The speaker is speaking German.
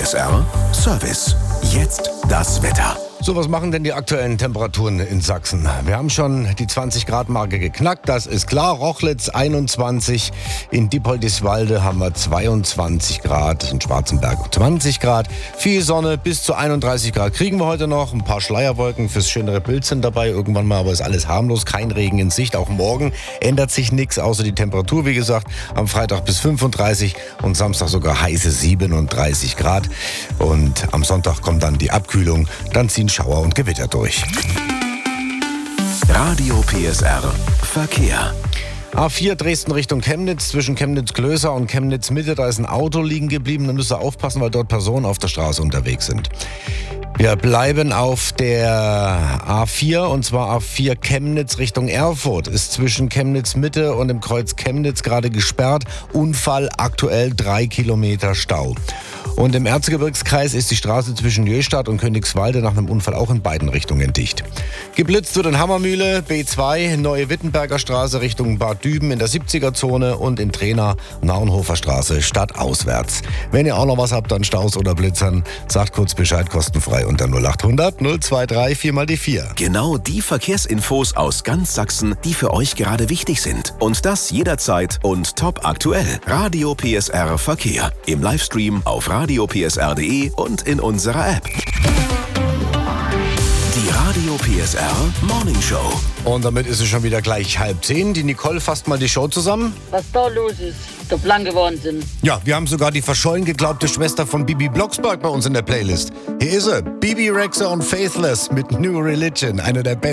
PSR Service. Jetzt das Wetter. So, was machen denn die aktuellen Temperaturen in Sachsen? Wir haben schon die 20-Grad-Marke geknackt, das ist klar. Rochlitz 21, in Diepoldiswalde haben wir 22 Grad, in Schwarzenberg 20 Grad. Viel Sonne, bis zu 31 Grad kriegen wir heute noch. Ein paar Schleierwolken fürs schönere Bild sind dabei irgendwann mal, aber ist alles harmlos, kein Regen in Sicht. Auch morgen ändert sich nichts, außer die Temperatur, wie gesagt. Am Freitag bis 35 und Samstag sogar heiße 37 Grad. Und am Sonntag kommt dann die Abkühlung, dann ziehen Schauer und Gewitter durch. Radio PSR Verkehr. A4 Dresden Richtung Chemnitz, zwischen Chemnitz-Klößer und Chemnitz-Mitte, da ist ein Auto liegen geblieben. Da müsst ihr aufpassen, weil dort Personen auf der Straße unterwegs sind. Wir bleiben auf der A4 und zwar A4 Chemnitz Richtung Erfurt. Ist zwischen Chemnitz-Mitte und dem Kreuz Chemnitz gerade gesperrt. Unfall, aktuell 3 Kilometer Stau. Und im Erzgebirgskreis ist die Straße zwischen Jöstadt und Königswalde nach einem Unfall auch in beiden Richtungen dicht. Geblitzt wird in Hammermühle, B2, Neue Wittenberger Straße Richtung Bad Düben in der 70er-Zone und in Trena, Naunhofer Straße stadtauswärts. Wenn ihr auch noch was habt an Staus oder Blitzern, sagt kurz Bescheid, kostenfrei unter 0800 023 4 mal die 4. Genau die Verkehrsinfos aus ganz Sachsen, die für euch gerade wichtig sind. Und das jederzeit und top aktuell. Radio PSR Verkehr. Im Livestream auf radiopsr.de und in unserer App. Die Radio PSR Morning Show. Und damit ist es schon wieder gleich 9:30. Die Nicole fasst mal die Show zusammen. Was da los ist, so blank geworden sind. Ja, wir haben sogar die verschollen geglaubte Schwester von Bibi Blocksberg bei uns in der Playlist. Hier ist sie, Bibi Rexha und Faithless mit New Religion, einer der besten.